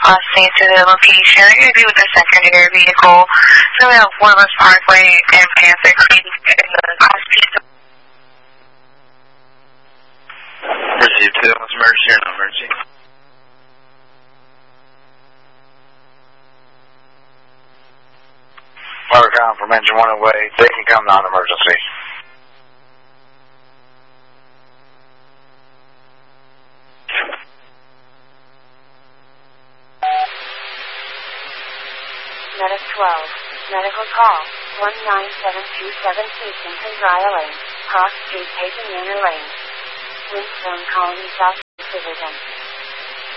busing to the location. You're going to be with a secondary vehicle. So we have Woodlands Parkway and Panther Creek in the hospital. Emergency 2, what's emergency or no emergency? Water count from engine 1 away. They can come non-emergency. Medic 12. Medical call. 19727 Houston, Dry Lane. Cross Street, Peyton Manor Lane. Windstone Colony South Division.